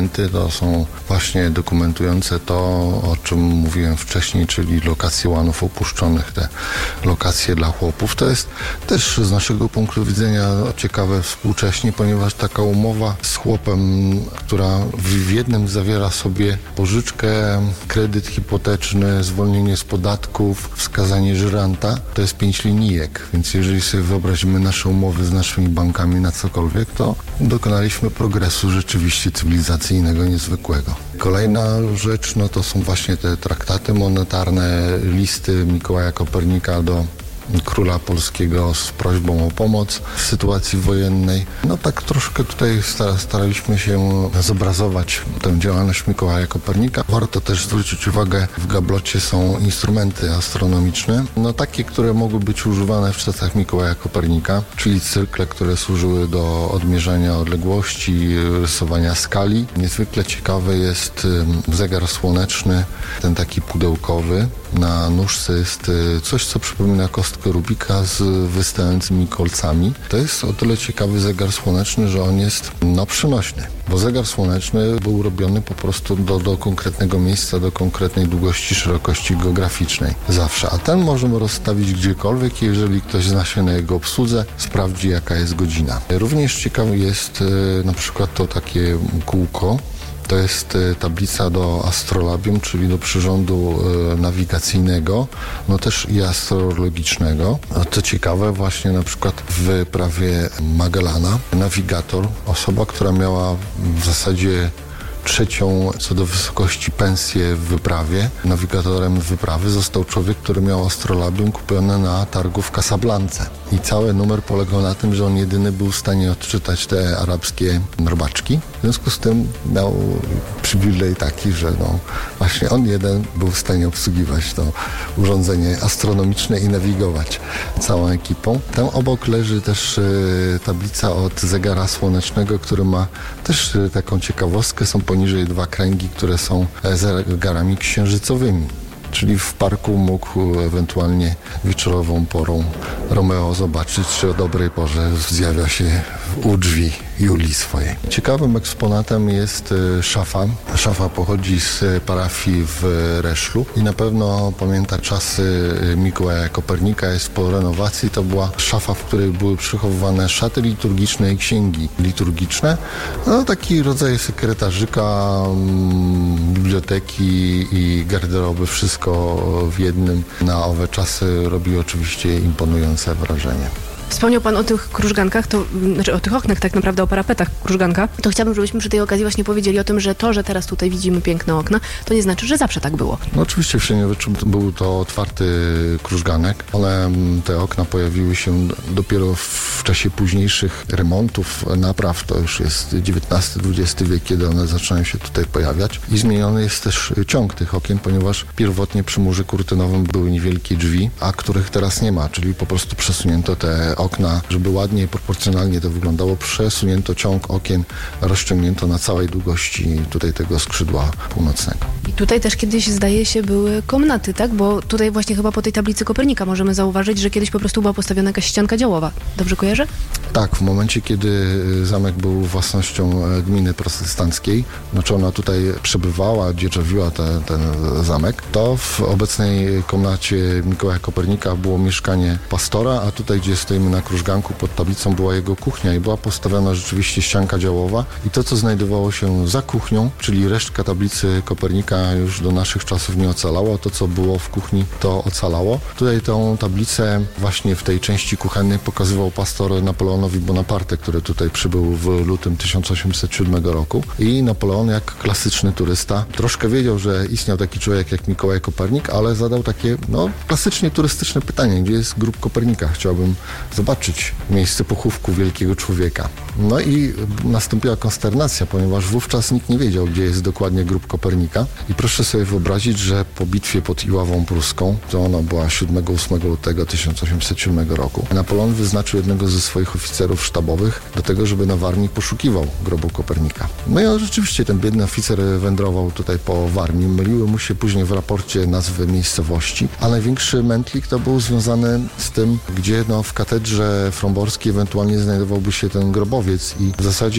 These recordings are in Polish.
dokumenty to są właśnie dokumentujące to, o czym mówiłem wcześniej, czyli lokacje łanów opuszczonych, te lokacje dla chłopów. To jest też z naszego punktu widzenia ciekawe współcześnie, ponieważ taka umowa z chłopem, która w jednym zawiera sobie pożyczkę, kredyt hipoteczny, zwolnienie z podatków, wskazanie żyranta, to jest 5 linijek. Więc jeżeli sobie wyobrazimy nasze umowy z naszymi bankami na cokolwiek, to dokonaliśmy progresu rzeczywiście cywilizacyjnego niezwykłego. Kolejna rzecz, no to są właśnie te traktaty monetarne, listy Mikołaja Kopernika do króla polskiego z prośbą o pomoc w sytuacji wojennej. No tak troszkę tutaj staraliśmy się zobrazować tę działalność Mikołaja Kopernika. Warto też zwrócić uwagę, w gablocie są instrumenty astronomiczne, no takie, które mogły być używane w czasach Mikołaja Kopernika, czyli cykle, które służyły do odmierzania odległości, rysowania skali. Niezwykle ciekawy jest zegar słoneczny, ten taki pudełkowy. Na nóżce jest coś, co przypomina kostkę Rubika z wystającymi kolcami. To jest o tyle ciekawy zegar słoneczny, że on jest przynośny, bo zegar słoneczny był robiony po prostu do konkretnego miejsca, do konkretnej długości, szerokości geograficznej zawsze, a ten możemy rozstawić gdziekolwiek, jeżeli ktoś zna się na jego obsłudze, sprawdzi jaka jest godzina. Również ciekawy jest na przykład to takie kółko. To jest tablica do astrolabium, czyli do przyrządu nawigacyjnego, no też i astrologicznego. A co ciekawe, właśnie na przykład w wyprawie Magellana nawigator, osoba, która miała w zasadzie trzecią co do wysokości pensję w wyprawie. Nawigatorem wyprawy został człowiek, który miał astrolabium kupione na targu w Casablance. I cały numer polegał na tym, że on jedyny był w stanie odczytać te arabskie robaczki. W związku z tym miał przywilej taki, że właśnie on jeden był w stanie obsługiwać to urządzenie astronomiczne i nawigować całą ekipą. Tam obok leży też tablica od zegara słonecznego, który ma też taką ciekawostkę. Są poniżej 2 kręgi, które są zegarami księżycowymi. Czyli w parku mógł ewentualnie wieczorową porą Romeo zobaczyć, czy o dobrej porze zjawia się u drzwi Julii swojej. Ciekawym eksponatem jest szafa. Szafa pochodzi z parafii w Reszlu i na pewno pamięta czasy Mikołaja Kopernika. Jest po renowacji. To była szafa, w której były przechowywane szaty liturgiczne i księgi liturgiczne. No, taki rodzaj sekretarzyka, biblioteki i garderoby, wszystko w jednym. Na owe czasy robi oczywiście imponujące wrażenie. Wspomniał Pan o tych krużgankach, o tych oknach tak naprawdę, o parapetach krużganka. To chciałabym, żebyśmy przy tej okazji właśnie powiedzieli o tym, że to, że teraz tutaj widzimy piękne okna, to nie znaczy, że zawsze tak było. No oczywiście w średniowieczu był to otwarty krużganek, ale te okna pojawiły się dopiero w czasie późniejszych remontów, napraw. To już jest XIX-XX wiek, kiedy one zaczynają się tutaj pojawiać. I zmieniony jest też ciąg tych okien, ponieważ pierwotnie przy murze kurtynowym były niewielkie drzwi, a których teraz nie ma, czyli po prostu przesunięto te okna, żeby ładnie i proporcjonalnie to wyglądało. Przesunięto ciąg okien, rozciągnięto na całej długości tutaj tego skrzydła północnego. I tutaj też kiedyś, zdaje się, były komnaty, tak? Bo tutaj właśnie chyba po tej tablicy Kopernika możemy zauważyć, że kiedyś po prostu była postawiona jakaś ścianka działowa. Dobrze kojarzę? Tak, w momencie, kiedy zamek był własnością gminy protestanckiej, znaczy ona tutaj przebywała, dzierżawiła ten zamek, to w obecnej komnacie Mikołaja Kopernika było mieszkanie pastora, a tutaj, gdzie stoimy na krużganku pod tablicą, była jego kuchnia i była postawiona rzeczywiście ścianka działowa i to, co znajdowało się za kuchnią, czyli resztka tablicy Kopernika już do naszych czasów nie ocalało, to, co było w kuchni, to ocalało. Tutaj tą tablicę właśnie w tej części kuchennej pokazywał pastor Napoleonowi Bonaparte, który tutaj przybył w lutym 1807 roku i Napoleon, jak klasyczny turysta, troszkę wiedział, że istniał taki człowiek jak Mikołaj Kopernik, ale zadał takie, klasycznie turystyczne pytanie, gdzie jest grób Kopernika? Chciałbym zobaczyć miejsce pochówku wielkiego człowieka. No i nastąpiła konsternacja, ponieważ wówczas nikt nie wiedział, gdzie jest dokładnie grób Kopernika. I proszę sobie wyobrazić, że po bitwie pod Iławą Pruską, to ona była 7-8 lutego 1807 roku, Napoleon wyznaczył jednego ze swoich oficerów sztabowych do tego, żeby na Warmii poszukiwał grobu Kopernika. No i rzeczywiście ten biedny oficer wędrował tutaj po Warmii. Myliły mu się później w raporcie nazwy miejscowości, a największy mętlik to był związany z tym, gdzie w katedrze fromborskiej ewentualnie znajdowałby się ten grobowiec i w zasadzie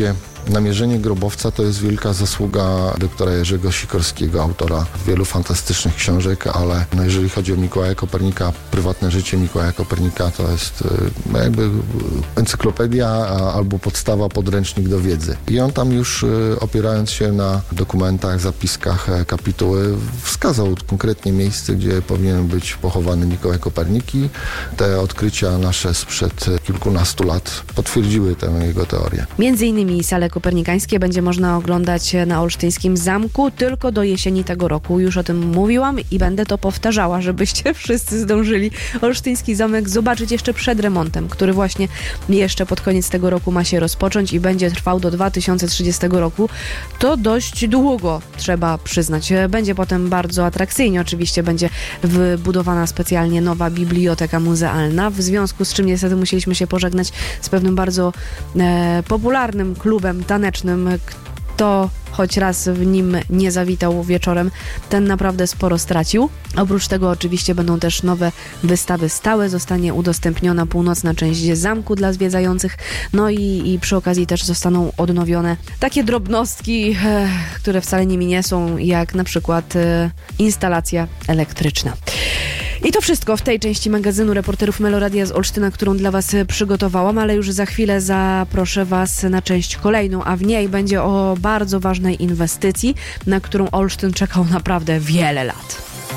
Namierzenie grobowca to jest wielka zasługa doktora Jerzego Sikorskiego, autora wielu fantastycznych książek, ale jeżeli chodzi o Mikołaja Kopernika, prywatne życie Mikołaja Kopernika to jest jakby encyklopedia albo podstawa, podręcznik do wiedzy. I on tam już opierając się na dokumentach, zapiskach, kapituły, wskazał konkretnie miejsce, gdzie powinien być pochowany Mikołaj Kopernik i te odkrycia nasze sprzed kilkunastu lat potwierdziły tę jego teorię. Między innymi sale kopernikańskie będzie można oglądać na Olsztyńskim Zamku tylko do jesieni tego roku. Już o tym mówiłam i będę to powtarzała, żebyście wszyscy zdążyli Olsztyński Zamek zobaczyć jeszcze przed remontem, który właśnie jeszcze pod koniec tego roku ma się rozpocząć i będzie trwał do 2030 roku. To dość długo, trzeba przyznać. Będzie potem bardzo atrakcyjnie. Oczywiście będzie wybudowana specjalnie nowa biblioteka muzealna, w związku z czym niestety musieliśmy się pożegnać z pewnym bardzo popularnym klubem tanecznym. Kto choć raz w nim nie zawitał wieczorem, ten naprawdę sporo stracił. Oprócz tego oczywiście będą też nowe wystawy stałe, zostanie udostępniona północna część zamku dla zwiedzających, no i przy okazji też zostaną odnowione takie drobnostki, które wcale nimi nie są, jak na przykład instalacja elektryczna. I to wszystko w tej części magazynu Reporterów Meloradia z Olsztyna, którą dla Was przygotowałam, ale już za chwilę zaproszę Was na część kolejną, a w niej będzie o bardzo ważnej inwestycji, na którą Olsztyn czekał naprawdę wiele lat.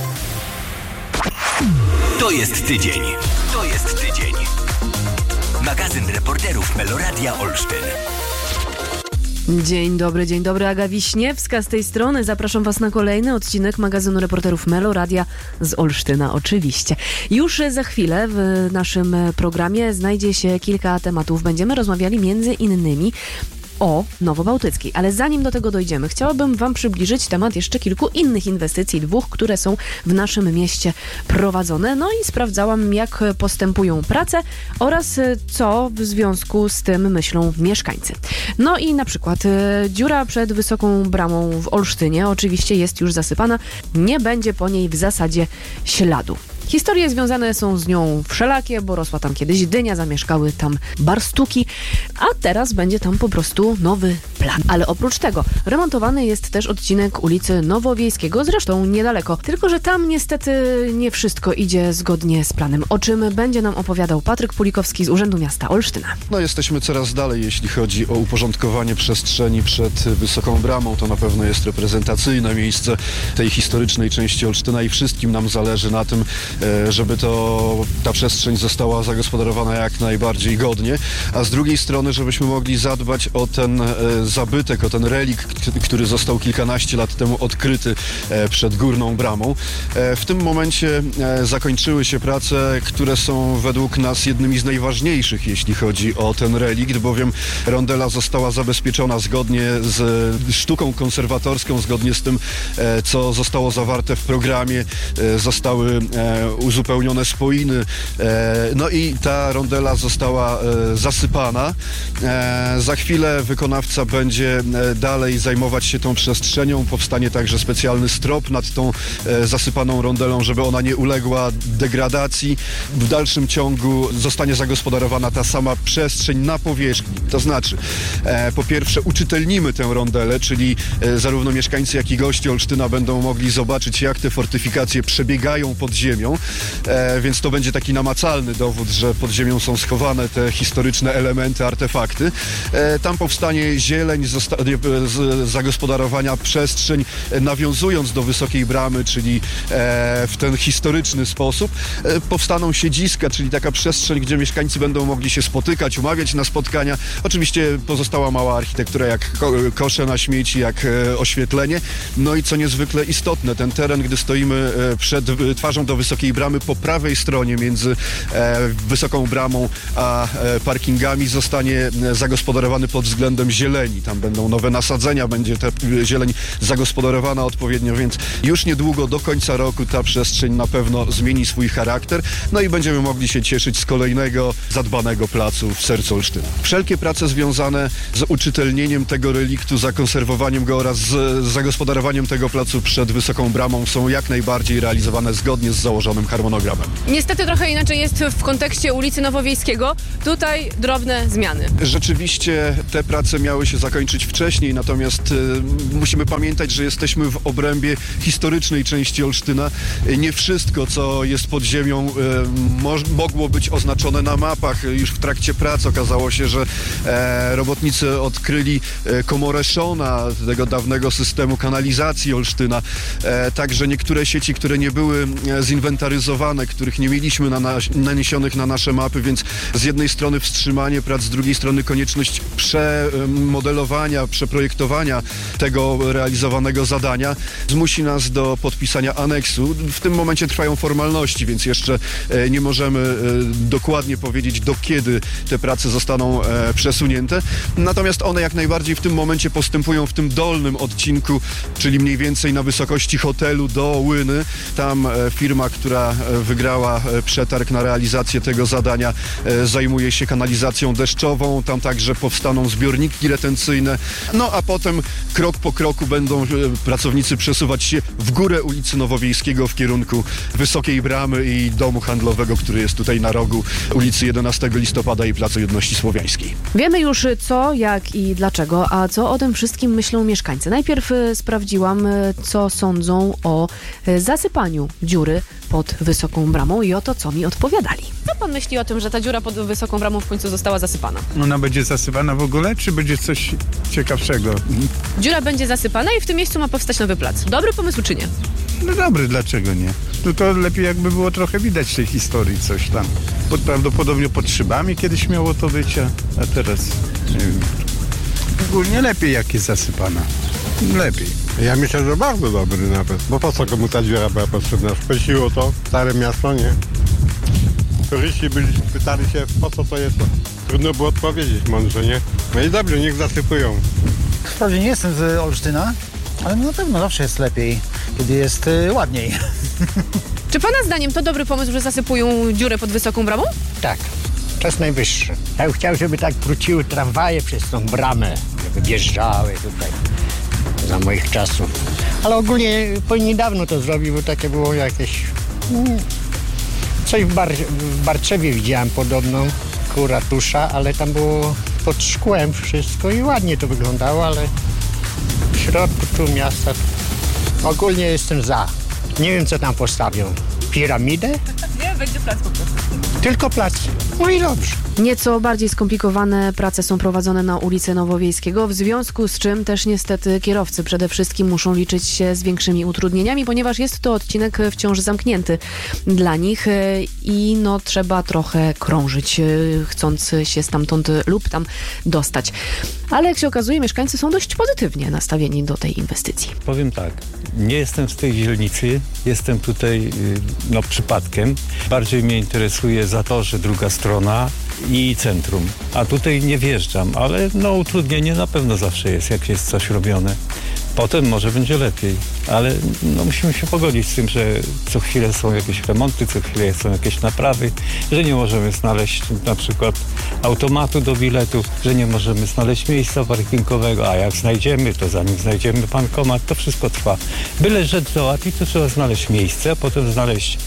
To jest tydzień. To jest tydzień. Magazyn Reporterów Meloradia Olsztyn. Dzień dobry, Aga Wiśniewska z tej strony. Zapraszam Was na kolejny odcinek magazynu Reporterów Meloradia z Olsztyna oczywiście. Już za chwilę w naszym programie znajdzie się kilka tematów. Będziemy rozmawiali między innymi o Nowobałtyckiej. Ale zanim do tego dojdziemy, chciałabym Wam przybliżyć temat jeszcze kilku innych inwestycji, dwóch, które są w naszym mieście prowadzone. No i sprawdzałam, jak postępują prace oraz co w związku z tym myślą mieszkańcy. No i na przykład dziura przed Wysoką Bramą w Olsztynie oczywiście jest już zasypana. Nie będzie po niej w zasadzie śladu. Historie związane są z nią wszelakie, bo rosła tam kiedyś dynia, zamieszkały tam barstuki, a teraz będzie tam po prostu nowy plan. Ale oprócz tego remontowany jest też odcinek ulicy Nowowiejskiego, zresztą niedaleko. Tylko że tam niestety nie wszystko idzie zgodnie z planem, o czym będzie nam opowiadał Patryk Pulikowski z Urzędu Miasta Olsztyna. No jesteśmy coraz dalej, jeśli chodzi o uporządkowanie przestrzeni przed Wysoką Bramą. To na pewno jest reprezentacyjne miejsce tej historycznej części Olsztyna i wszystkim nam zależy na tym, żeby ta przestrzeń została zagospodarowana jak najbardziej godnie, a z drugiej strony, żebyśmy mogli zadbać o ten zabytek, o ten relik, który został kilkanaście lat temu odkryty przed Górną Bramą. W tym momencie zakończyły się prace, które są według nas jednymi z najważniejszych, jeśli chodzi o ten relikt, bowiem rondela została zabezpieczona zgodnie z sztuką konserwatorską, zgodnie z tym, co zostało zawarte w programie. Zostały uzupełnione spoiny, no i ta rondela została zasypana. Za chwilę wykonawca będzie dalej zajmować się tą przestrzenią. Powstanie także specjalny strop nad tą zasypaną rondelą, żeby ona nie uległa degradacji. W dalszym ciągu zostanie zagospodarowana ta sama przestrzeń na powierzchni. To znaczy, po pierwsze uczytelnimy tę rondelę, czyli zarówno mieszkańcy, jak i goście Olsztyna będą mogli zobaczyć, jak te fortyfikacje przebiegają pod ziemią, więc to będzie taki namacalny dowód, że pod ziemią są schowane te historyczne elementy, artefakty. Tam powstanie zieleń, zostanie zagospodarowania przestrzeń, nawiązując do Wysokiej Bramy, czyli w ten historyczny sposób. Powstaną siedziska, czyli taka przestrzeń, gdzie mieszkańcy będą mogli się spotykać, umawiać na spotkania. Oczywiście pozostała mała architektura, jak kosze na śmieci, jak oświetlenie. No i co niezwykle istotne, ten teren, gdy stoimy przed twarzą do Wysokiej Bramy, po prawej stronie między Wysoką Bramą a parkingami zostanie zagospodarowany pod względem zieleni. Tam będą nowe nasadzenia, będzie ta zieleń zagospodarowana odpowiednio, więc już niedługo do końca roku ta przestrzeń na pewno zmieni swój charakter, no i będziemy mogli się cieszyć z kolejnego zadbanego placu w sercu Olsztyna. Wszelkie prace związane z uczytelnieniem tego reliktu, zakonserwowaniem go oraz z zagospodarowaniem tego placu przed Wysoką Bramą są jak najbardziej realizowane zgodnie z założonym harmonogramem. Niestety trochę inaczej jest w kontekście ulicy Nowowiejskiego. Tutaj drobne zmiany. Rzeczywiście te prace miały się zakończyć wcześniej, natomiast musimy pamiętać, że jesteśmy w obrębie historycznej części Olsztyna. Nie wszystko, co jest pod ziemią, mogło być oznaczone na mapach. Już w trakcie prac okazało się, że robotnicy odkryli komorę Szona, tego dawnego systemu kanalizacji Olsztyna. Także niektóre sieci, które nie były zinwentaryzowane, których nie mieliśmy naniesionych na nasze mapy, więc z jednej strony wstrzymanie prac, z drugiej strony konieczność przemodelowania, przeprojektowania tego realizowanego zadania zmusi nas do podpisania aneksu. W tym momencie trwają formalności, więc jeszcze nie możemy dokładnie powiedzieć, do kiedy te prace zostaną przesunięte. Natomiast one jak najbardziej w tym momencie postępują w tym dolnym odcinku, czyli mniej więcej na wysokości hotelu do Łyny. Tam firma, która wygrała przetarg na realizację tego zadania, zajmuje się kanalizacją deszczową. Tam także powstaną zbiorniki retencyjne. No a potem krok po kroku będą pracownicy przesuwać się w górę ulicy Nowowiejskiego w kierunku Wysokiej Bramy i domu handlowego, który jest tutaj na rogu ulicy 11 listopada i Placu Jedności Słowiańskiej. Wiemy już co, jak i dlaczego, a co o tym wszystkim myślą mieszkańcy. Najpierw sprawdziłam, co sądzą o zasypaniu dziury pod Wysoką Bramą i o to, co mi odpowiadali. Co pan myśli o tym, że ta dziura pod Wysoką Bramą w końcu została zasypana? Ona będzie zasypana w ogóle, czy będzie coś ciekawszego? Dziura będzie zasypana i w tym miejscu ma powstać nowy plac. Dobry pomysł czy nie? No dobry, dlaczego nie? Tylko lepiej jakby było trochę widać tej historii coś tam. Prawdopodobnie pod szybami kiedyś miało to być, a teraz nie wiem. Ogólnie lepiej jak jest zasypana. Lepiej. Ja myślę, że bardzo dobry nawet. Bo po co komu ta dziura była potrzebna? Szpeciło to stare miasto, nie? Turyści pytali się, po co to jest. Trudno było odpowiedzieć mądrze, nie? No i dobrze, niech zasypują. Wprawdzie nie jestem z Olsztyna, ale na pewno zawsze jest lepiej, kiedy jest ładniej. Czy pana zdaniem to dobry pomysł, że zasypują dziurę pod Wysoką Bramą? Tak, czas najwyższy. Ja bym chciał, żeby tak wróciły tramwaje przez tą bramę, żeby wjeżdżały tutaj za moich czasów. Ale ogólnie powinni dawno to zrobić, bo takie było jakieś... Coś w Barczewie widziałem podobną, ku ratusza, ale tam było pod szkłem wszystko i ładnie to wyglądało, ale w środku tu miasta ogólnie jestem za. Nie wiem, co tam postawią. Piramidę? Nie, będzie plac po prostu. Tylko plac. No i dobrze. Nieco bardziej skomplikowane prace są prowadzone na ulicy Nowowiejskiego, w związku z czym też niestety kierowcy przede wszystkim muszą liczyć się z większymi utrudnieniami, ponieważ jest to odcinek wciąż zamknięty dla nich i no trzeba trochę krążyć, chcąc się stamtąd lub tam dostać. Ale jak się okazuje, mieszkańcy są dość pozytywnie nastawieni do tej inwestycji. Powiem tak, nie jestem z tej dzielnicy, jestem tutaj przypadkiem. Bardziej mnie interesuje Zatorze, druga strona i centrum. A tutaj nie wjeżdżam, ale utrudnienie na pewno zawsze jest, jak jest coś robione. Potem może będzie lepiej, ale musimy się pogodzić z tym, że co chwilę są jakieś remonty, co chwilę są jakieś naprawy, że nie możemy znaleźć na przykład automatu do biletu, że nie możemy znaleźć miejsca parkingowego, a jak znajdziemy, to zanim znajdziemy bankomat, to wszystko trwa. Byle rzecz załatwić, to trzeba znaleźć miejsce, a potem znaleźć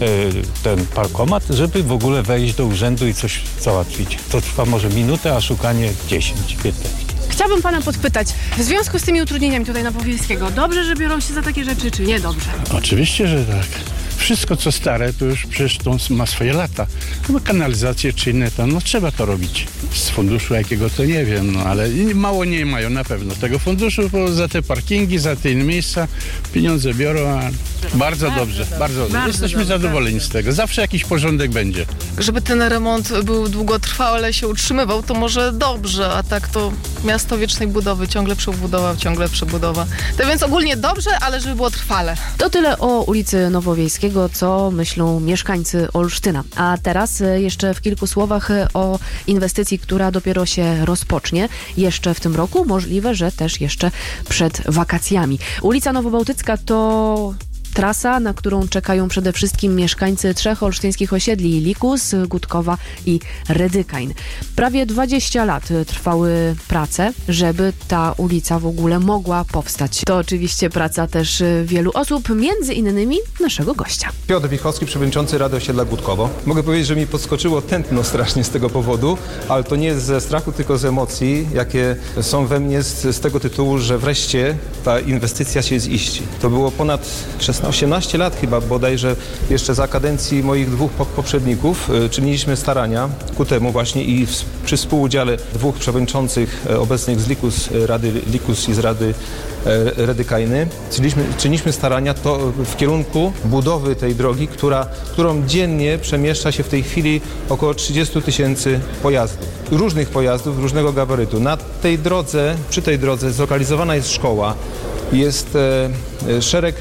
ten parkomat, żeby w ogóle wejść do urzędu i coś załatwić. To trwa może minutę, a szukanie 10, 15. Chciałabym pana podpytać, w związku z tymi utrudnieniami tutaj na Powiejskiego, dobrze, że biorą się za takie rzeczy, czy nie dobrze? Oczywiście, że tak. Wszystko, co stare, to już przecież to ma swoje lata. Kanalizacje czy inne, to trzeba to robić. Z funduszu jakiego to nie wiem, ale mało nie mają na pewno tego funduszu, bo za te parkingi, za te inne miejsca pieniądze biorą, a bardzo dobrze. Jesteśmy zadowoleni z tego. Zawsze jakiś porządek będzie. Żeby ten remont był długotrwale, się utrzymywał, to może dobrze, a tak to miasto wiecznej budowy, ciągle przebudowa. To więc ogólnie dobrze, ale żeby było trwale. To tyle o ulicy Nowowiejskiego, co myślą mieszkańcy Olsztyna. A teraz jeszcze w kilku słowach o inwestycji, która dopiero się rozpocznie jeszcze w tym roku. Możliwe, że też jeszcze przed wakacjami. Ulica Nowobałtycka to trasa, na którą czekają przede wszystkim mieszkańcy 3 olsztyńskich osiedli: Likus, Gutkowa i Redykain. Prawie 20 lat trwały prace, żeby ta ulica w ogóle mogła powstać. To oczywiście praca też wielu osób, między innymi naszego gościa. Piotr Wichowski, przewodniczący Rady Osiedla Gutkowo. Mogę powiedzieć, że mi podskoczyło tętno strasznie z tego powodu, ale to nie jest ze strachu, tylko z emocji, jakie są we mnie z tego tytułu, że wreszcie ta inwestycja się ziści. To było ponad 18 lat chyba bodajże, jeszcze za kadencji moich 2 poprzedników czyniliśmy starania ku temu właśnie i przy współudziale 2 przewodniczących obecnych z Rady Likus i z Rady Redykainy czyniliśmy starania to w kierunku budowy tej drogi, którą dziennie przemieszcza się w tej chwili około 30 000 pojazdów. Różnych pojazdów, różnego gabarytu. Przy tej drodze zlokalizowana jest szkoła, jest szereg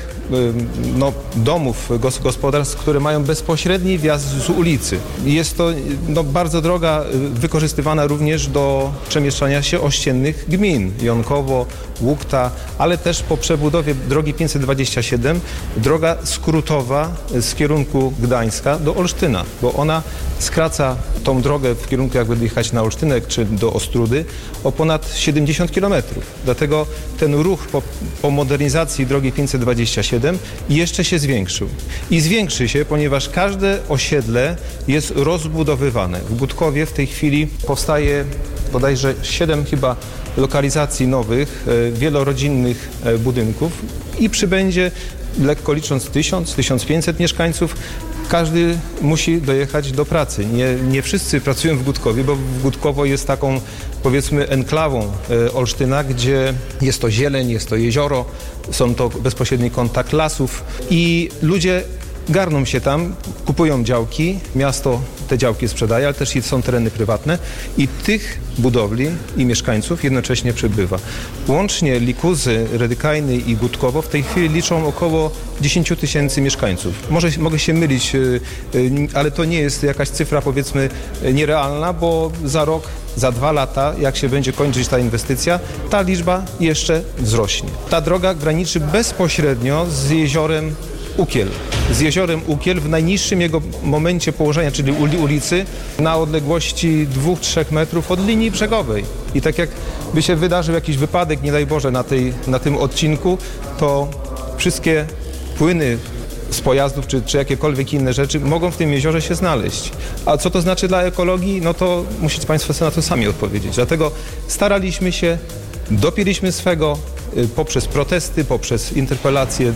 domów, gospodarstw, które mają bezpośredni wjazd z ulicy. Jest to bardzo droga wykorzystywana również do przemieszczania się ościennych gmin. Jąkowo, Łukta, ale też po przebudowie drogi 527 droga skrótowa z kierunku Gdańska do Olsztyna, bo ona skraca tą drogę w kierunku, jakby jechać na Olsztynek czy do Ostrudy, o ponad 70 km. Dlatego ten ruch po modernizacji drogi 527 jeszcze się zwiększył. I zwiększy się, ponieważ każde osiedle jest rozbudowywane. W Gutkowie w tej chwili powstaje bodajże 7 chyba lokalizacji nowych, wielorodzinnych budynków i przybędzie, lekko licząc, 1000-1500 mieszkańców. Każdy musi dojechać do pracy. Nie wszyscy pracują w Gutkowie, bo Gutkowo jest taką, powiedzmy, enklawą Olsztyna, gdzie jest to zieleń, jest to jezioro, są to bezpośredni kontakt lasów i ludzie garną się tam, kupują działki, miasto te działki sprzedaje, ale też są tereny prywatne i tych budowli i mieszkańców jednocześnie przybywa. Łącznie Likuzy, Redykainy i Gutkowo w tej chwili liczą około 10 000 mieszkańców. Mogę się mylić, ale to nie jest jakaś cyfra, powiedzmy, nierealna, bo za rok, za 2 lata, jak się będzie kończyć ta inwestycja, ta liczba jeszcze wzrośnie. Ta droga graniczy bezpośrednio z jeziorem Ukiel. Z jeziorem Ukiel w najniższym jego momencie położenia, czyli ulicy, na odległości 2-3 metrów od linii brzegowej. I tak jakby się wydarzył jakiś wypadek, nie daj Boże, na tym odcinku, to wszystkie płyny z pojazdów czy jakiekolwiek inne rzeczy mogą w tym jeziorze się znaleźć. A co to znaczy dla ekologii? No to musicie Państwo na to sami odpowiedzieć. Dlatego staraliśmy się, dopięliśmy swego, poprzez protesty, poprzez interpelacje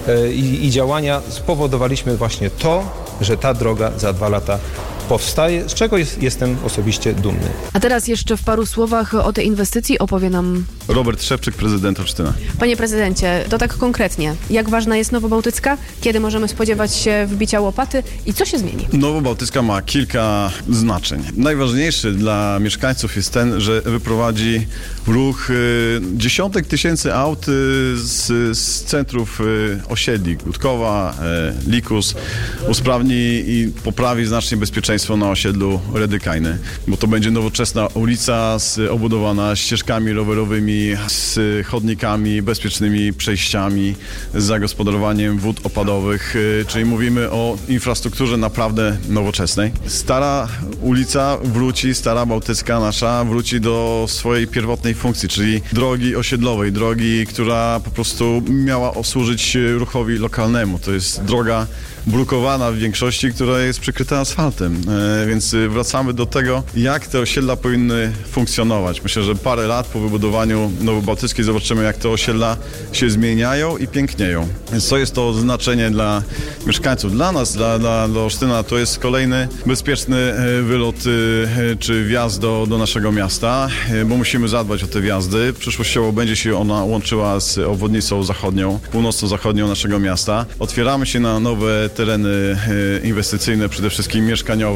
i działania spowodowaliśmy właśnie to, że ta droga za 2 lata powstaje, z czego jestem osobiście dumny. A teraz jeszcze w paru słowach o tej inwestycji opowie nam Robert Szewczyk, prezydent Olsztyna. Panie prezydencie, to tak konkretnie, jak ważna jest Nowobałtycka? Kiedy możemy spodziewać się wbicia łopaty i co się zmieni? Nowobałtycka ma kilka znaczeń. Najważniejszy dla mieszkańców jest ten, że wyprowadzi ruch dziesiątek tysięcy aut z centrów osiedli Gutkowa, Likus, usprawni i poprawi znacznie bezpieczeństwo na osiedlu Redykainy, bo to będzie nowoczesna ulica obudowana ścieżkami rowerowymi, z chodnikami, bezpiecznymi przejściami, z zagospodarowaniem wód opadowych, czyli mówimy o infrastrukturze naprawdę nowoczesnej. Stara ulica wróci, Stara Bałtycka nasza wróci do swojej pierwotnej funkcji, czyli drogi osiedlowej, drogi, która po prostu miała służyć ruchowi lokalnemu. To jest droga brukowana w większości, która jest przykryta asfaltem. Więc wracamy do tego, jak te osiedla powinny funkcjonować. Myślę, że parę lat po wybudowaniu Nowobałtyckiej zobaczymy, jak te osiedla się zmieniają i pięknieją. Więc co jest to znaczenie dla mieszkańców? Dla nas, dla Olsztyna, to jest kolejny bezpieczny wylot czy wjazd do naszego miasta, bo musimy zadbać o te wjazdy. Przyszłościowo będzie się ona łączyła z obwodnicą zachodnią, północno-zachodnią naszego miasta. Otwieramy się na nowe tereny inwestycyjne, przede wszystkim mieszkaniowe.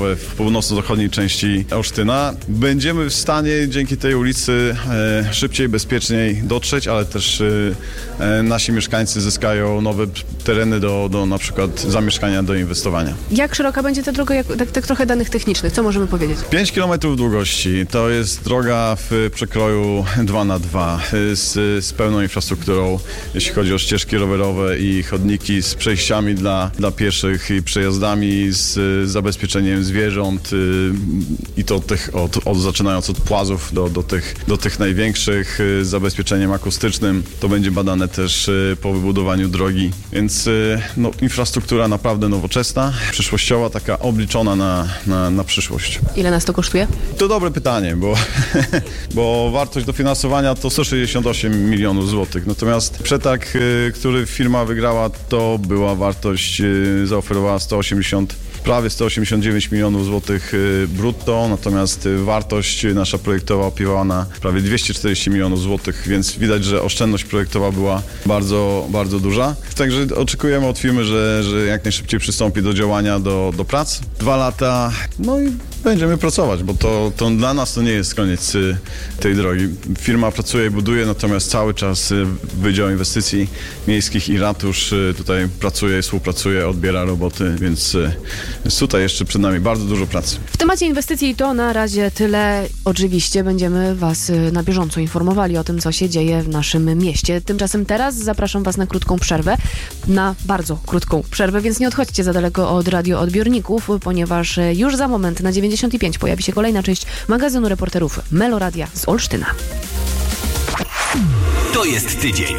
rowerowe w północno-zachodniej części Olsztyna. Będziemy w stanie dzięki tej ulicy szybciej, bezpieczniej dotrzeć, ale też nasi mieszkańcy zyskają nowe tereny do na przykład zamieszkania, do inwestowania. Jak szeroka będzie ta droga? Tak trochę danych technicznych, co możemy powiedzieć? 5 km długości. To jest droga w przekroju 2x2 z pełną infrastrukturą, jeśli chodzi o ścieżki rowerowe i chodniki, z przejściami dla pieszych i przejazdami, z zabezpieczeniem zwierząt i to zaczynając od płazów do tych największych, z zabezpieczeniem akustycznym. To będzie badane też po wybudowaniu drogi, więc infrastruktura naprawdę nowoczesna, przyszłościowa, taka obliczona na przyszłość. Ile nas to kosztuje? To dobre pytanie, bo wartość dofinansowania to 168 milionów złotych. Natomiast przetarg, który firma wygrała, to była wartość, zaoferowała prawie 189 milionów złotych brutto, natomiast wartość nasza projektowa opiewała na prawie 240 milionów złotych, więc widać, że oszczędność projektowa była bardzo, bardzo duża. Także oczekujemy od firmy, że jak najszybciej przystąpi do działania, do prac. 2 lata, i będziemy pracować, bo to dla nas to nie jest koniec tej drogi. Firma pracuje i buduje, natomiast cały czas Wydział Inwestycji Miejskich i Ratusz tutaj pracuje i współpracuje, odbiera roboty, więc tutaj jeszcze przed nami bardzo dużo pracy. W temacie inwestycji to na razie tyle. Oczywiście będziemy Was na bieżąco informowali o tym, co się dzieje w naszym mieście. Tymczasem teraz zapraszam Was na krótką przerwę, na bardzo krótką przerwę, więc nie odchodźcie za daleko od radioodbiorników, ponieważ już za moment na 95 pojawi się kolejna część magazynu reporterów Meloradia z Olsztyna. To jest tydzień.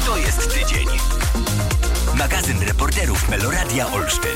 Magazyn reporterów Meloradia Olsztyn.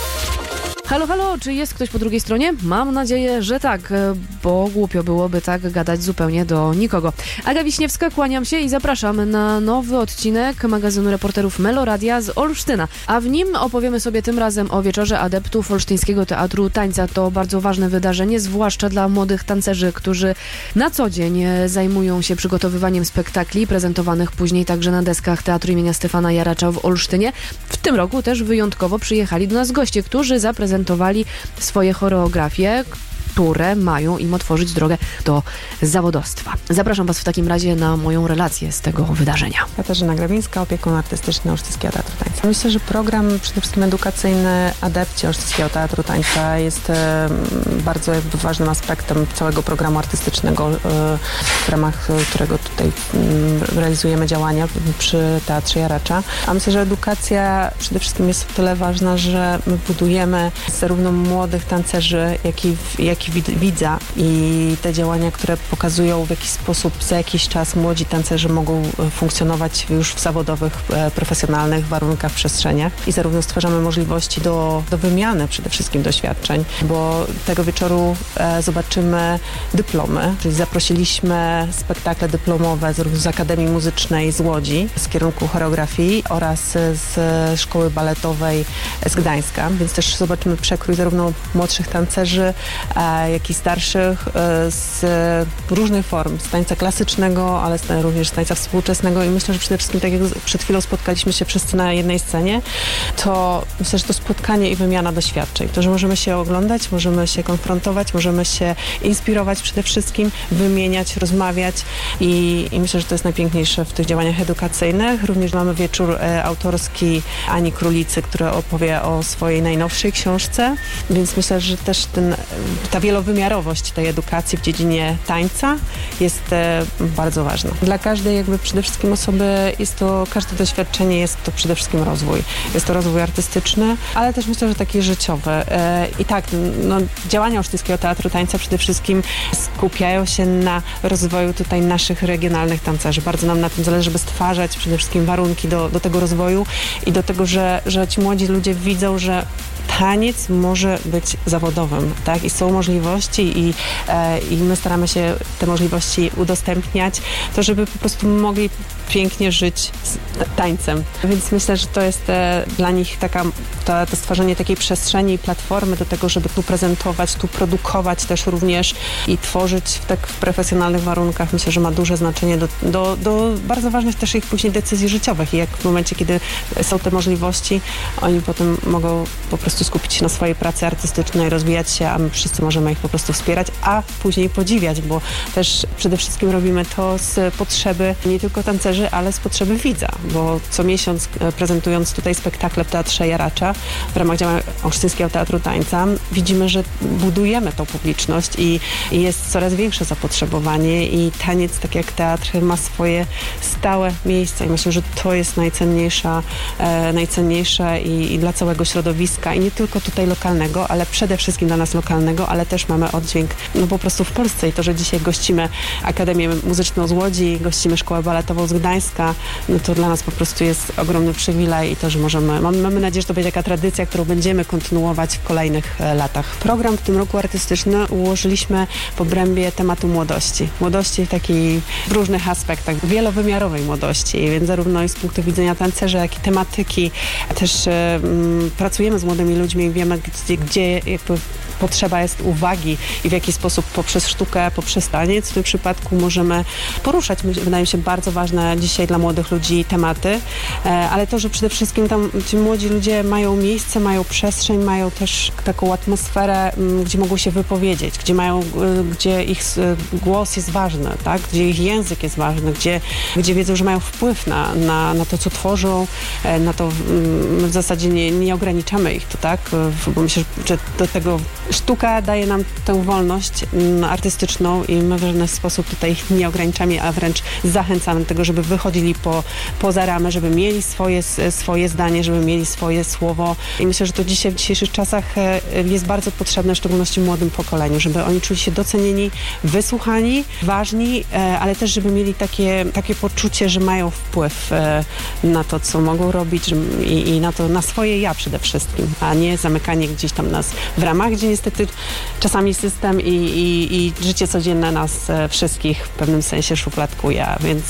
Halo, halo, czy jest ktoś po drugiej stronie? Mam nadzieję, że tak, bo głupio byłoby tak gadać zupełnie do nikogo. Aga Wiśniewska, kłaniam się i zapraszam na nowy odcinek magazynu reporterów Meloradia z Olsztyna. A w nim opowiemy sobie tym razem o wieczorze adeptów Olsztyńskiego Teatru Tańca. To bardzo ważne wydarzenie, zwłaszcza dla młodych tancerzy, którzy na co dzień zajmują się przygotowywaniem spektakli, prezentowanych później także na deskach Teatru imienia Stefana Jaracza w Olsztynie. W tym roku też wyjątkowo przyjechali do nas goście, którzy zaprezentowali swoje choreografie, które mają im otworzyć drogę do zawodowstwa. Zapraszam Was w takim razie na moją relację z tego wydarzenia. Katarzyna Grabińska, opiekun artystyczny Olsztyńskiego Teatru Tańca. Myślę, że program przede wszystkim edukacyjny adepci Olsztyńskiego Teatru Tańca jest bardzo ważnym aspektem całego programu artystycznego, w ramach którego tutaj realizujemy działania przy Teatrze Jaracza. A myślę, że edukacja przede wszystkim jest o tyle ważna, że my budujemy zarówno młodych tancerzy, jak i widza i te działania, które pokazują, w jaki sposób za jakiś czas młodzi tancerzy mogą funkcjonować już w zawodowych, profesjonalnych warunkach, przestrzeniach i zarówno stwarzamy możliwości do wymiany przede wszystkim doświadczeń, bo tego wieczoru zobaczymy dyplomy, czyli zaprosiliśmy spektakle dyplomowe zarówno z Akademii Muzycznej z Łodzi z kierunku choreografii oraz z Szkoły Baletowej z Gdańska, więc też zobaczymy przekrój zarówno młodszych tancerzy, jak i starszych z różnych form, z tańca klasycznego, ale również z tańca współczesnego i myślę, że przede wszystkim, tak jak przed chwilą spotkaliśmy się wszyscy na jednej scenie, to myślę, że to spotkanie i wymiana doświadczeń. To, że możemy się oglądać, możemy się konfrontować, możemy się inspirować przede wszystkim, wymieniać, rozmawiać i myślę, że to jest najpiękniejsze w tych działaniach edukacyjnych. Również mamy wieczór autorski Ani Królicy, która opowie o swojej najnowszej książce, więc myślę, że też ta wielowymiarowość tej edukacji w dziedzinie tańca jest bardzo ważna. Dla każdej przede wszystkim osoby każde doświadczenie jest to przede wszystkim rozwój. Jest to rozwój artystyczny, ale też myślę, że taki życiowy. I tak, działania Olsztyńskiego Teatru Tańca przede wszystkim skupiają się na rozwoju tutaj naszych regionalnych tancerzy. Bardzo nam na tym zależy, żeby stwarzać przede wszystkim warunki do tego rozwoju i do tego, że ci młodzi ludzie widzą, że taniec może być zawodowym, tak? I są możliwości i my staramy się te możliwości udostępniać, to żeby po prostu mogli pięknie żyć z tańcem. Więc myślę, że to jest dla nich to stworzenie takiej przestrzeni i platformy do tego, żeby tu prezentować, tu produkować też również i tworzyć w profesjonalnych warunkach. Myślę, że ma duże znaczenie do bardzo ważnych też ich później decyzji życiowych i jak w momencie, kiedy są te możliwości, oni potem mogą po prostu skupić się na swojej pracy artystycznej, rozwijać się, a my wszyscy możemy ich po prostu wspierać, a później podziwiać, bo też przede wszystkim robimy to z potrzeby nie tylko tancerzy, ale z potrzeby widza, bo co miesiąc prezentując tutaj spektakle w Teatrze Jaracza w ramach działań Olsztyńskiego Teatru Tańca widzimy, że budujemy tą publiczność i jest coraz większe zapotrzebowanie i taniec, tak jak teatr, ma swoje stałe miejsce i myślę, że to jest najcenniejsze i dla całego środowiska i nie tylko tutaj lokalnego, ale przede wszystkim dla nas lokalnego, ale też mamy oddźwięk po prostu w Polsce i to, że dzisiaj gościmy Akademię Muzyczną z Łodzi, gościmy Szkołę Baletową z Gdańska, no to dla nas po prostu jest ogromny przywilej i to, że mamy nadzieję, że to będzie taka tradycja, którą będziemy kontynuować w kolejnych latach. Program w tym roku artystyczny ułożyliśmy w obrębie tematu młodości. Młodości w takiej w różnych aspektach, wielowymiarowej młodości, więc zarówno i z punktu widzenia tancerza, jak i tematyki. Też pracujemy z młodymi ludźmi, wiemy, gdzie jakby potrzeba jest uwagi i w jaki sposób poprzez sztukę, poprzez taniec w tym przypadku możemy poruszać, wydaje mi się, bardzo ważne dzisiaj dla młodych ludzi tematy, ale to, że przede wszystkim tam ci młodzi ludzie mają miejsce, mają przestrzeń, mają też taką atmosferę, gdzie mogą się wypowiedzieć, gdzie ich głos jest ważny, tak? Gdzie ich język jest ważny, gdzie wiedzą, że mają wpływ na to, co tworzą, na to w zasadzie nie ograniczamy ich, to tak? Bo myślę, że do tego sztuka daje nam tę wolność artystyczną i my w żaden sposób tutaj ich nie ograniczamy, a wręcz zachęcamy do tego, żeby wychodzili poza ramy, żeby mieli swoje zdanie, żeby mieli swoje słowo. I myślę, że to dzisiaj w dzisiejszych czasach jest bardzo potrzebne, w szczególności młodym pokoleniu, żeby oni czuli się docenieni, wysłuchani, ważni, ale też, żeby mieli takie poczucie, że mają wpływ na to, co mogą robić i na swoje ja przede wszystkim, a nie zamykanie gdzieś tam nas w ramach, gdzie niestety czasami system i życie codzienne nas wszystkich w pewnym sensie szufladkuje, więc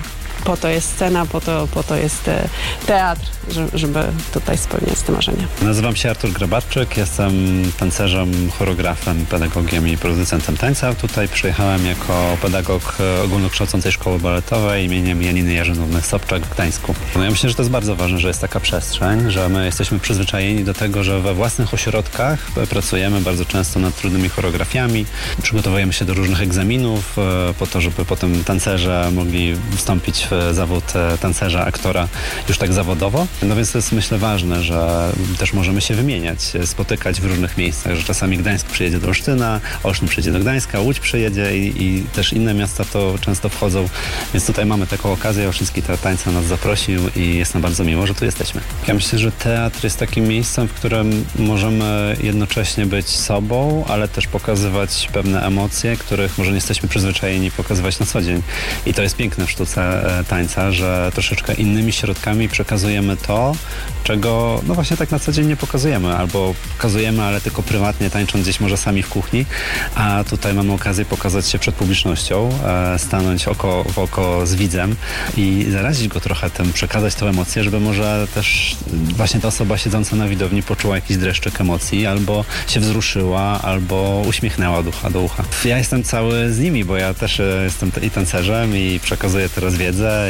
po to jest scena, po to jest teatr, żeby tutaj spełniać te marzenia. Nazywam się Artur Grabarczyk, jestem tancerzem, choreografem, pedagogiem i producentem tańca. Tutaj przyjechałem jako pedagog ogólnokształcącej szkoły baletowej imieniem Janiny Jarzynówny-Sobczak w Gdańsku. No ja myślę, że to jest bardzo ważne, że jest taka przestrzeń, że my jesteśmy przyzwyczajeni do tego, że we własnych ośrodkach pracujemy bardzo często nad trudnymi choreografiami, przygotowujemy się do różnych egzaminów po to, żeby potem tancerze mogli wstąpić w zawód tancerza, aktora już tak zawodowo. No więc to jest, myślę, ważne, że też możemy się wymieniać, spotykać w różnych miejscach, że czasami Gdańsk przyjedzie do Olsztyna, Olsztyn przyjedzie do Gdańska, Łódź przyjedzie i też inne miasta to często wchodzą. Więc tutaj mamy taką okazję, Olsztyński Teatr Tańca nas zaprosił i jest nam bardzo miło, że tu jesteśmy. Ja myślę, że teatr jest takim miejscem, w którym możemy jednocześnie być sobą, ale też pokazywać pewne emocje, których może nie jesteśmy przyzwyczajeni pokazywać na co dzień. I to jest piękne w sztuce tańca, że troszeczkę innymi środkami przekazujemy to, czego no właśnie tak na co dzień nie pokazujemy, albo pokazujemy, ale tylko prywatnie, tańcząc gdzieś może sami w kuchni, a tutaj mamy okazję pokazać się przed publicznością, stanąć oko w oko z widzem i zarazić go trochę tym, przekazać tę emocję, żeby może też właśnie ta osoba siedząca na widowni poczuła jakiś dreszczyk emocji, albo się wzruszyła, albo uśmiechnęła od ucha do ucha. Ja jestem cały z nimi, bo ja też jestem i tancerzem i przekazuję teraz wiedzę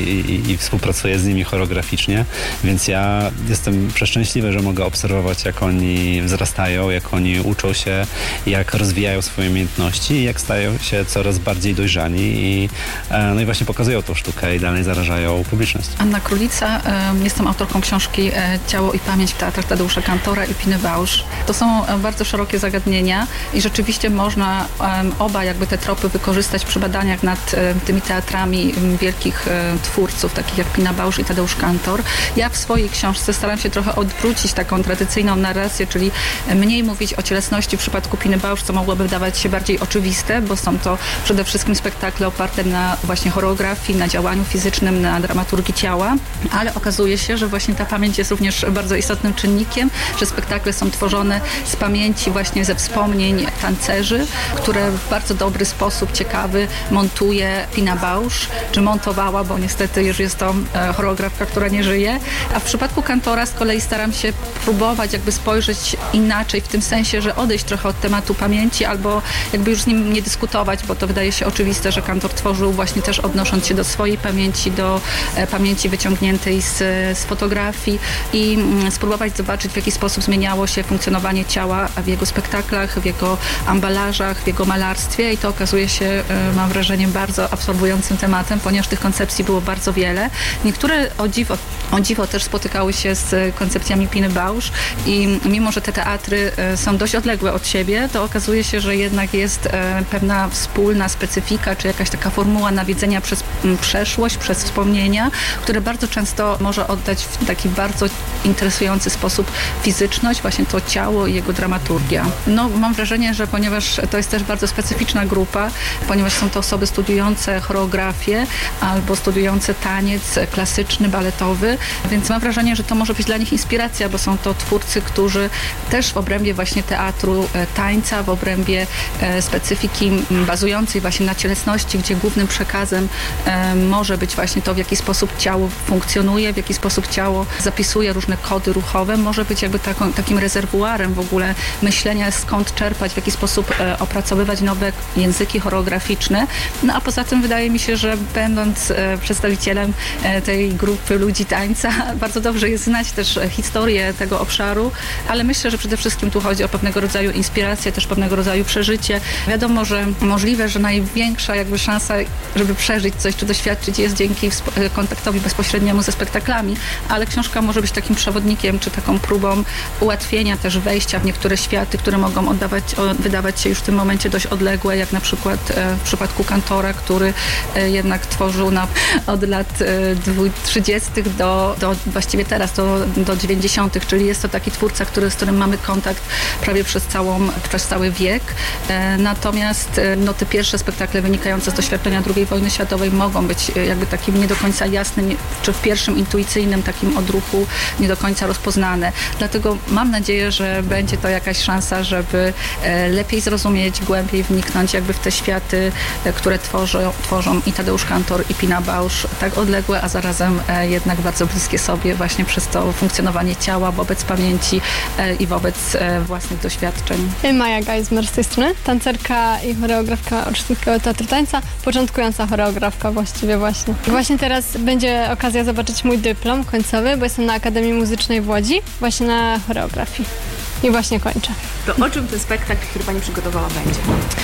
i współpracuję z nimi choreograficznie, więc ja jestem przeszczęśliwy, że mogę obserwować, jak oni wzrastają, jak oni uczą się, jak rozwijają swoje umiejętności i jak stają się coraz bardziej dojrzali no i właśnie pokazują tą sztukę i dalej zarażają publiczność. Anna Królica, jestem autorką książki Ciało i pamięć w teatrach Tadeusza Kantora i Piny Bausch. To są bardzo szerokie zagadnienia i rzeczywiście można oba jakby te tropy wykorzystać przy badaniach nad tymi teatrami wielkich twórców, takich jak Pina Bausch i Tadeusz Kantor. Ja w swojej książce staram się trochę odwrócić taką tradycyjną narrację, czyli mniej mówić o cielesności w przypadku Piny Bausch, co mogłoby wydawać się bardziej oczywiste, bo są to przede wszystkim spektakle oparte na właśnie choreografii, na działaniu fizycznym, na dramaturgii ciała, ale okazuje się, że właśnie ta pamięć jest również bardzo istotnym czynnikiem, że spektakle są tworzone z pamięci właśnie ze wspomnień tancerzy, które w bardzo dobry sposób, ciekawy montuje Pina Bausch, czy montowała próbowała, bo niestety już jest to choreografka, która nie żyje. A w przypadku kantora z kolei staram się próbować jakby spojrzeć inaczej, w tym sensie, że odejść trochę od tematu pamięci albo jakby już z nim nie dyskutować, bo to wydaje się oczywiste, że kantor tworzył właśnie też odnosząc się do swojej pamięci, do pamięci wyciągniętej z fotografii i spróbować zobaczyć, w jaki sposób zmieniało się funkcjonowanie ciała w jego spektaklach, w jego ambalażach, w jego malarstwie i to okazuje się, mam wrażenie, bardzo absorbującym tematem, ponieważ tych koncepcji było bardzo wiele. Niektóre o dziwo też spotykały się z koncepcjami Piny Bausch i mimo, że te teatry są dość odległe od siebie, to okazuje się, że jednak jest pewna wspólna specyfika, czy jakaś taka formuła nawiedzenia przez przeszłość, przez wspomnienia, które bardzo często może oddać w taki bardzo interesujący sposób fizyczność, właśnie to ciało i jego dramaturgia. No, mam wrażenie, że ponieważ to jest też bardzo specyficzna grupa, ponieważ są to osoby studiujące choreografię albo studiujące taniec klasyczny, baletowy, więc mam wrażenie, że to może być dla nich inspiracja, bo są to twórcy, którzy też w obrębie właśnie teatru tańca, w obrębie specyfiki bazującej właśnie na cielesności, gdzie głównym przekazem może być właśnie to, w jaki sposób ciało funkcjonuje, w jaki sposób ciało zapisuje różne kody ruchowe, może być jakby takim rezerwuarem w ogóle myślenia, skąd czerpać, w jaki sposób opracowywać nowe języki choreograficzne. No a poza tym wydaje mi się, że będąc przedstawicielem tej grupy ludzi tańca, bardzo dobrze jest znać też historię tego obszaru, ale myślę, że przede wszystkim tu chodzi o pewnego rodzaju inspirację, też pewnego rodzaju przeżycie. Wiadomo, że możliwe, że największa jakby szansa, żeby przeżyć coś czy doświadczyć jest dzięki kontaktowi bezpośredniemu ze spektaklami, ale książka może być takim przewodnikiem, czy taką próbą ułatwienia też wejścia w niektóre światy, które mogą wydawać się już w tym momencie dość odległe, jak na przykład w przypadku kantora, który jednak tworzył od lat 30. do właściwie teraz, do 90., czyli jest to taki twórca, z którym mamy kontakt prawie przez cały wiek. Natomiast te pierwsze spektakle wynikające z doświadczenia II wojny światowej mogą być jakby takim nie do końca jasnym, czy w pierwszym intuicyjnym takim odruchu nie do końca rozpoznane. Dlatego mam nadzieję, że będzie to jakaś szansa, żeby lepiej zrozumieć, głębiej wniknąć jakby w te światy, które tworzą i Tadeusz Kantor, i Pina Bausch, tak odległe, a zarazem jednak bardzo bliskie sobie właśnie przez to funkcjonowanie ciała wobec pamięci i wobec własnych doświadczeń. Maja Geismer z tej strony, tancerka i choreografka Olsztyńskiego Teatru Tańca, początkująca choreografka właściwie właśnie. Właśnie teraz będzie okazja zobaczyć mój dyplom końcowy, bo jestem na Akademii Muzycznej w Łodzi, właśnie na choreografii. I właśnie kończę. To o czym ten spektakl, który Pani przygotowała, będzie?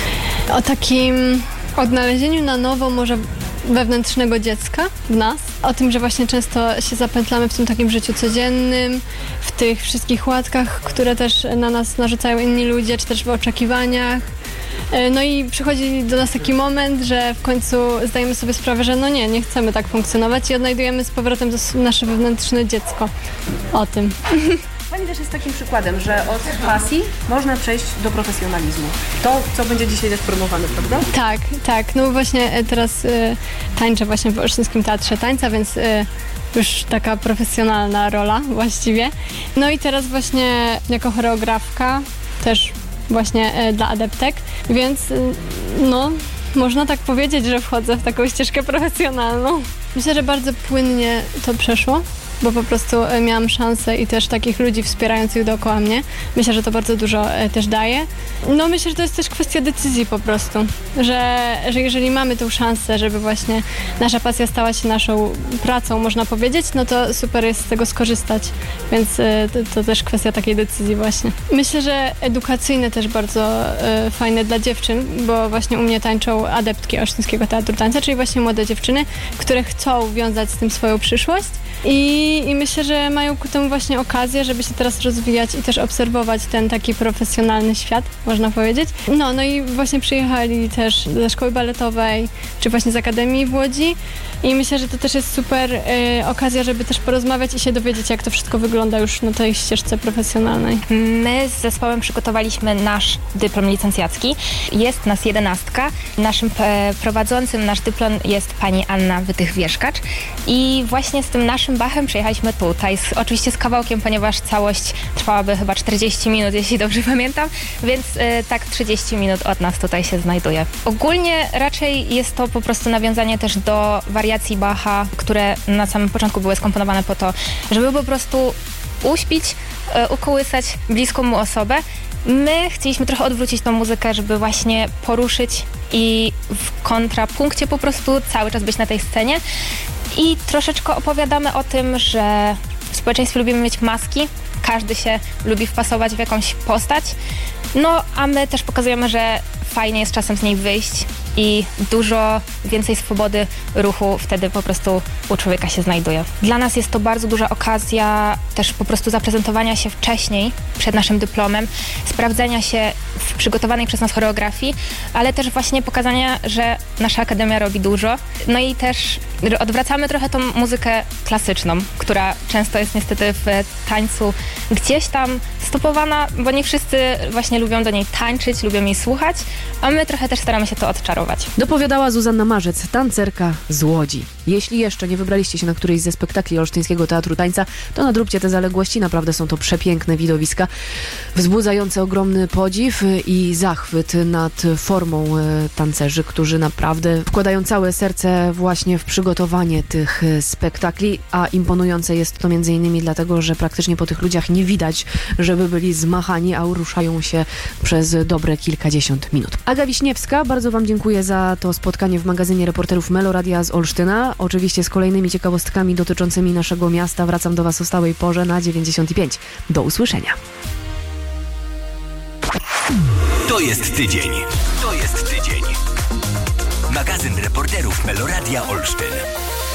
O takim odnalezieniu na nowo może wewnętrznego dziecka w nas. O tym, że właśnie często się zapętlamy w tym takim życiu codziennym, w tych wszystkich łatkach, które też na nas narzucają inni ludzie, czy też w oczekiwaniach. No i przychodzi do nas taki moment, że w końcu zdajemy sobie sprawę, że nie chcemy tak funkcjonować i odnajdujemy z powrotem nasze wewnętrzne dziecko. O tym. Pani też jest takim przykładem, że od pasji można przejść do profesjonalizmu. To, co będzie dzisiaj też promowane, prawda? Tak. No właśnie teraz tańczę właśnie w Olsztyńskim Teatrze Tańca, więc już taka profesjonalna rola właściwie. No i teraz właśnie jako choreografka też właśnie dla adeptek, więc można tak powiedzieć, że wchodzę w taką ścieżkę profesjonalną. Myślę, że bardzo płynnie to przeszło, bo po prostu miałam szansę i też takich ludzi wspierających dookoła mnie. Myślę, że to bardzo dużo też daje. No myślę, że to jest też kwestia decyzji po prostu, że jeżeli mamy tą szansę, żeby właśnie nasza pasja stała się naszą pracą, można powiedzieć, no to super jest z tego skorzystać, więc to też kwestia takiej decyzji właśnie. Myślę, że edukacyjne też bardzo fajne dla dziewczyn, bo właśnie u mnie tańczą adeptki Olsztyńskiego Teatru Tańca, czyli właśnie młode dziewczyny, które chcą wiązać z tym swoją przyszłość i myślę, że mają ku temu właśnie okazję, żeby się teraz rozwijać i też obserwować ten taki profesjonalny świat, można powiedzieć. No i właśnie przyjechali też ze szkoły baletowej, czy właśnie z Akademii w Łodzi i myślę, że to też jest super okazja, żeby też porozmawiać i się dowiedzieć, jak to wszystko wygląda już na tej ścieżce profesjonalnej. My z zespołem przygotowaliśmy nasz dyplom licencjacki. Jest nas 11. Naszym prowadzącym nasz dyplom jest pani Anna Wytych-Wierzkacz i właśnie z tym naszym bachem przyjechaliśmy tutaj. Oczywiście z kawałkiem, ponieważ całość trwałaby chyba 40 minut, jeśli dobrze pamiętam, więc tak 30 minut od nas tutaj się znajduje. Ogólnie raczej jest to po prostu nawiązanie też do wariacji wariacji Bacha, które na samym początku były skomponowane po to, żeby po prostu uśpić, ukołysać bliską mu osobę. My chcieliśmy trochę odwrócić tą muzykę, żeby właśnie poruszyć i w kontrapunkcie po prostu cały czas być na tej scenie. I troszeczkę opowiadamy o tym, że w społeczeństwie lubimy mieć maski, każdy się lubi wpasować w jakąś postać, no a my też pokazujemy, że fajnie jest czasem z niej wyjść i dużo więcej swobody ruchu wtedy po prostu u człowieka się znajduje. Dla nas jest to bardzo duża okazja też po prostu zaprezentowania się wcześniej, przed naszym dyplomem, sprawdzenia się w przygotowanej przez nas choreografii, ale też właśnie pokazania, że nasza akademia robi dużo. No i też odwracamy trochę tą muzykę klasyczną, która często jest niestety w tańcu gdzieś tam stopowana, bo nie wszyscy właśnie lubią do niej tańczyć, lubią jej słuchać, a my trochę też staramy się to odczarować. Dopowiadała Zuzanna Marzec, tancerka z Łodzi. Jeśli jeszcze nie wybraliście się na którejś ze spektakli Olsztyńskiego Teatru Tańca, to nadróbcie te zaległości. Naprawdę są to przepiękne widowiska, wzbudzające ogromny podziw i zachwyt nad formą tancerzy, którzy naprawdę wkładają całe serce właśnie w przygotowanie tych spektakli, a imponujące jest to m.in. dlatego, że praktycznie po tych ludziach nie widać, żeby byli zmachani, a ruszają się przez dobre kilkadziesiąt minut. Aga Wiśniewska, bardzo Wam dziękuję za to spotkanie w magazynie reporterów Meloradia z Olsztyna. Oczywiście z kolejnymi ciekawostkami dotyczącymi naszego miasta wracam do Was o stałej porze na 95. Do usłyszenia. To jest tydzień. To jest tydzień. Magazyn reporterów Meloradia Olsztyn.